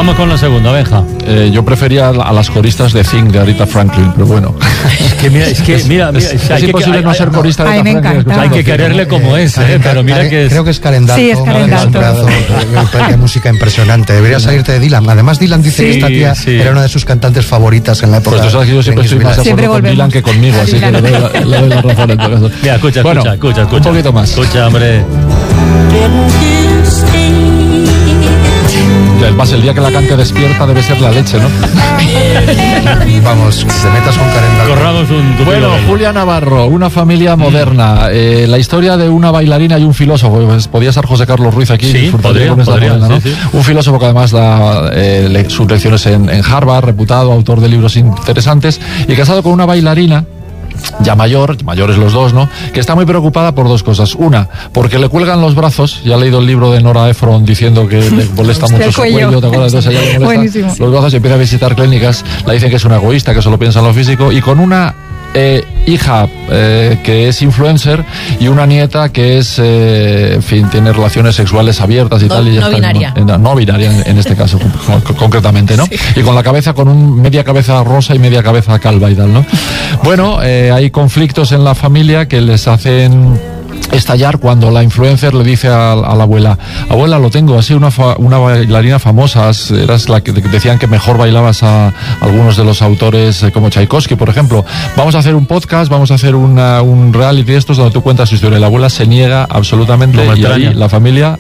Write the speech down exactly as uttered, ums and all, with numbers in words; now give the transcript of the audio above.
Vamos con la segunda, Benja. Eh, yo prefería a las coristas de Think de Aretha Franklin, pero bueno. Es que mira, es que, mira, mira, es, hay es que, imposible hay, no hay, ser corista de Ay, Aretha me Franklin. encanta. hay que quererle como es, eh, pero mira que es... Creo que es Karen Dalton. Sí, es Karen Dalton. Qué música impresionante. Debería salirte de Dylan. Además, Dylan dice Sí, que esta tía sí. era una de sus cantantes favoritas en la época. Pues tú sabes que yo siempre estoy más de Siempre acuerdo con volvemos. Dylan que conmigo, así que le doy la, le doy la razón en todo caso. Mira, escucha, Bueno, escucha, escucha, escucha. un poquito más. Escucha, hombre. Además, el día que la cante despierta debe ser la leche, ¿no? Vamos, que te metas con Karen Dalton. Corramos un tupido Bueno, velo. Julia Navarro, una familia moderna. Eh, la historia de una bailarina y un filósofo. Pues podía ser José Carlos Ruiz aquí. Sí, disfrutaría podría, con esta podría, novela, ¿no? sí, sí. Un filósofo que además da eh, le- sus lecciones en, en Harvard, reputado, autor de libros interesantes, y casado con una bailarina ya mayor, mayores los dos, ¿no? Que está muy preocupada por dos cosas. Una, porque le cuelgan los brazos. Ya ha leído el libro de Nora Ephron diciendo que le molesta Hostia, mucho el su cuello. cuello, ¿te acuerdas? Entonces a ella le molesta Buenísimo. los brazos y empieza a visitar clínicas. La dicen que es una egoísta, que solo piensa en lo físico. Y con una eh, hija eh, que es influencer y una nieta que es, eh, en fin, tiene relaciones sexuales abiertas y No- tal. Y ya no está, binaria. No, no binaria en, en este caso, con- con- concretamente, ¿no? Y con la cabeza, con un media cabeza rosa y media cabeza calva y tal, ¿no? Bueno, eh, hay conflictos en la familia que les hacen estallar cuando la influencer le dice a, a la abuela: abuela, lo tengo, has sido una, fa- una bailarina famosa, has- eras la que que decían que mejor bailabas a algunos de los autores eh, como Tchaikovsky, por ejemplo. Vamos a hacer un podcast, vamos a hacer una, un reality de estos donde tú cuentas tu historia. La abuela se niega absolutamente No me y ahí extraña. la familia